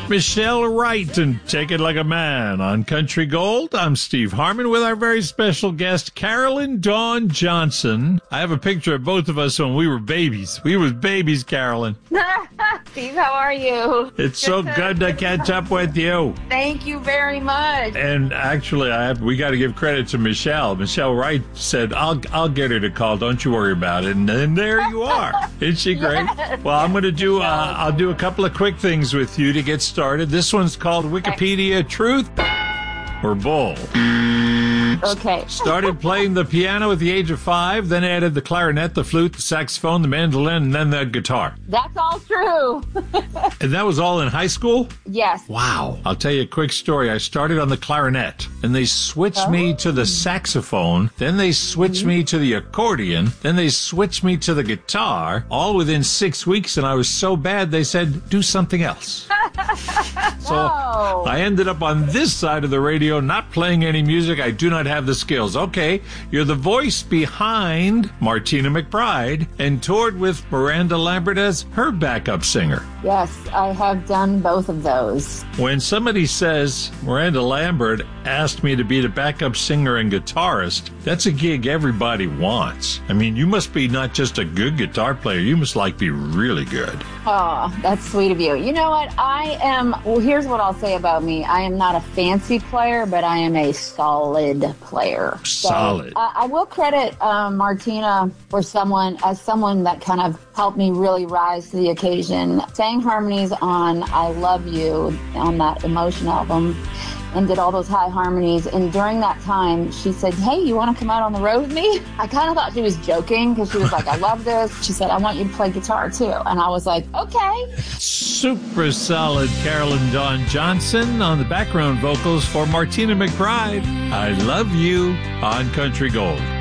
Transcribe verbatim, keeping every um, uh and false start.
Michelle Wright and Take It Like a Man on Country Gold. I'm Steve Harmon with our very special guest, Carolyn Dawn Johnson. I have a picture of both of us when we were babies. We was babies, Carolyn. Steve, how are you? It's so good to catch up with you. Thank you very much. And actually, I have, we got to give credit to Michelle. Michelle Wright said, I'll I'll get her to call. Don't you worry about it. And then there you are. Isn't she great? Yes. Well, I'm going to do, uh, I'll do a couple of quick things with you to get started. This one's called Wikipedia Truth or Bull. Okay. Started playing the piano at the age of five, then added the clarinet, the flute, the saxophone, the mandolin, and then the guitar. That's all true. And that was all in high school? Yes. Wow. I'll tell you a quick story. I started on the clarinet, and they switched oh. me to the saxophone, then they switched mm-hmm. me to the accordion, then they switched me to the guitar, all within six weeks, and I was so bad they said, do something else. So no. I ended up on this side of the radio, not playing any music. I do not have the skills. Okay, you're the voice behind Martina McBride and toured with Miranda Lambert as her backup singer. Yes, I have done both of those. When somebody says Miranda Lambert asked me to be the backup singer and guitarist, that's a gig everybody wants. I mean, you must be not just a good guitar player, you must like be really good. Oh, that's sweet of you. You know what? I am, well, here's what I'll say about me. I am not a fancy player, but I am a solid player. Solid. So, uh, I will credit uh, Martina for someone, as someone that kind of helped me really rise to the occasion. Sang harmonies on I Love You on that Emotion album and did all those high harmonies. And during that time, she said, hey, you want to come out on the road with me? I kind of thought she was joking because she was like, I love this. She said, I want you to play guitar too. And I was like, okay. Super solid Carolyn Dawn Johnson on the background vocals for Martina McBride. I Love You on Country Gold.